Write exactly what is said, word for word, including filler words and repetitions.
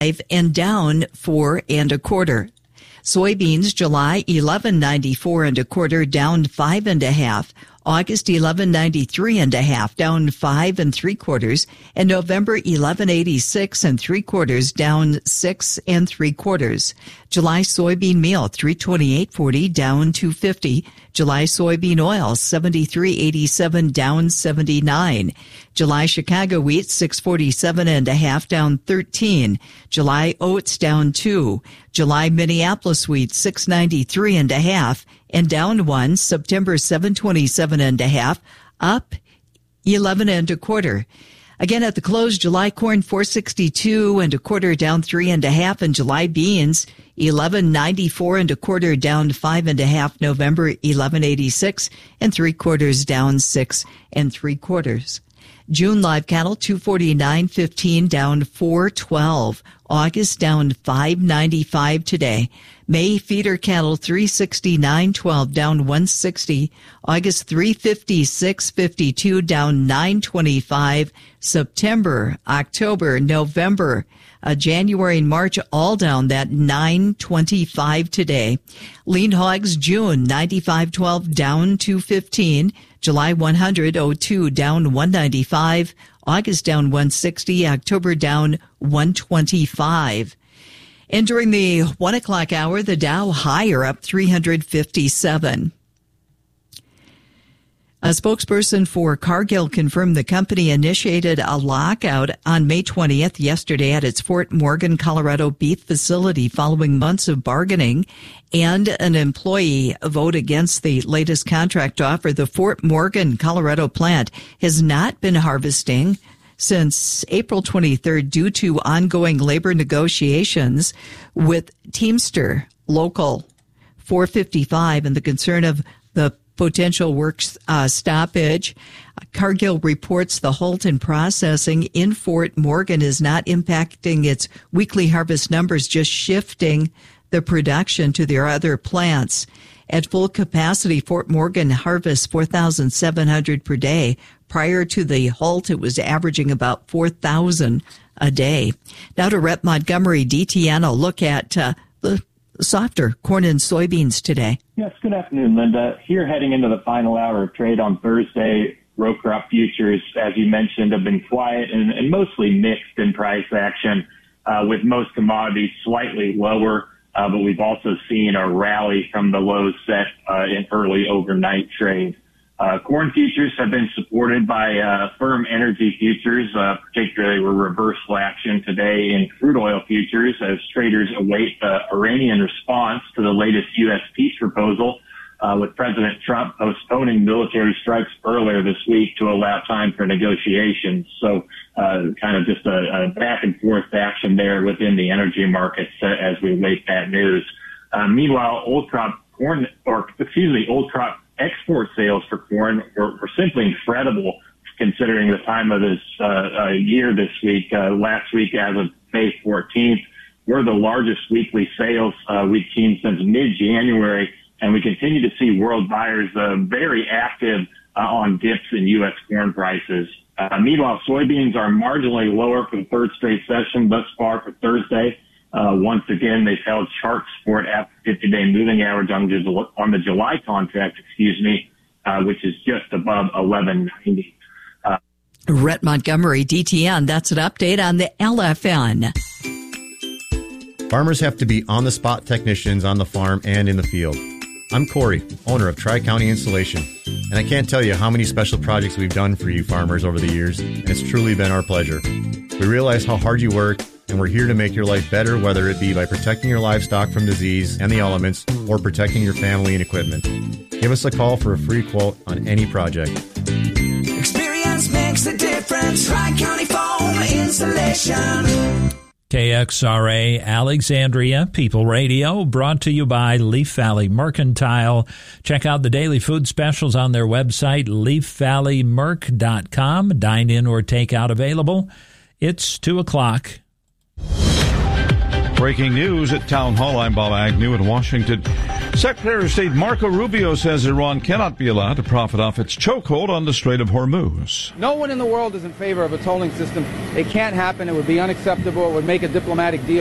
and down four and a quarter. Soybeans, July eleven ninety-four and a quarter, down five and a half. August eleven ninety-three and a half, down five and three quarters, and November eleven eighty-six and three quarters, down six and three quarters. July soybean meal three twenty-eight forty, down two fifty. July soybean oil seventy-three eighty-seven, down seventy-nine. July Chicago wheat six forty-seven and a half, down thirteen. July oats down two. July Minneapolis wheat six ninety-three and a half, and down one. September seven twenty-seven and a half, up eleven and a quarter. Again at the close, July corn four sixty-two and a quarter, down three and a half, and July beans eleven ninety-four and a quarter, down five and a half. November eleven eighty-six and three quarters, down six and three quarters. June live cattle two forty-nine fifteen, down four twelve. August down five ninety-five today. May feeder cattle three sixty-nine twelve, down one sixty. August three fifty-six fifty-two, down nine twenty-five. September, October, November, uh, January and March all down that nine twenty-five today. Lean hogs June ninety-five twelve, down two fifteen. July one hundred oh two, down one ninety-five. August down one sixty. October down one twenty-five. And during the one o'clock hour, the Dow higher, up three hundred fifty-seven. A spokesperson for Cargill confirmed the company initiated a lockout on May twentieth yesterday at its Fort Morgan, Colorado beef facility following months of bargaining and an employee vote against the latest contract offer. The Fort Morgan, Colorado plant has not been harvesting since April twenty-third due to ongoing labor negotiations with Teamster Local four fifty-five and the concern of the potential work uh, stoppage. Cargill reports the halt in processing in Fort Morgan is not impacting its weekly harvest numbers, just shifting the production to their other plants. At full capacity, Fort Morgan harvests four thousand seven hundred per day. Prior to the halt, it was averaging about four thousand a day. Now to Rep Montgomery, D T N, a look at uh, the softer corn and soybeans today. Yes, good afternoon, Linda. Here heading into the final hour of trade on Thursday, row crop futures, as you mentioned, have been quiet and, and mostly mixed in price action, uh, with most commodities slightly lower. Uh, but we've also seen a rally from the lows set uh, in early overnight trade. Uh, corn futures have been supported by uh, firm energy futures, uh, particularly with reversal action today in crude oil futures as traders await the Iranian response to the latest U S peace proposal, uh, with President Trump postponing military strikes earlier this week to allow time for negotiations. So uh, kind of just a, a back and forth action there within the energy markets uh, as we await that news. Uh, meanwhile, old crop corn, or excuse me, old crop export sales for corn were, were simply incredible considering the time of this uh, uh, year this week. Uh, last week, as of May fourteenth, we're the largest weekly sales uh, we've seen since mid-January, and we continue to see world buyers uh, very active uh, on dips in U S corn prices. Uh, meanwhile, soybeans are marginally lower for the third straight session thus far for Thursday. Uh, once again, they've held chart support after fifty-day moving average on, on the July contract, excuse me, uh, which is just above eleven ninety. Uh, Rhett Montgomery, D T N. That's an update on the L F N. Farmers have to be on-the-spot technicians on the farm and in the field. I'm Corey, owner of Tri-County Installation, and I can't tell you how many special projects we've done for you farmers over the years, and it's truly been our pleasure. We realize how hard you work, and we're here to make your life better, whether it be by protecting your livestock from disease and the elements or protecting your family and equipment. Give us a call for a free quote on any project. Experience makes a difference. Tri-County Foam Installation. K X R A Alexandria People Radio, brought to you by Leaf Valley Mercantile. Check out the daily food specials on their website, leaf valley merc dot com. Dine in or take out available. It's two o'clock. Breaking news at Town Hall. I'm Bob Agnew in Washington. Secretary of State Marco Rubio says Iran cannot be allowed to profit off its chokehold on the Strait of Hormuz. No one in the world is in favor of a tolling system. It can't happen. It would be unacceptable. It would make a diplomatic deal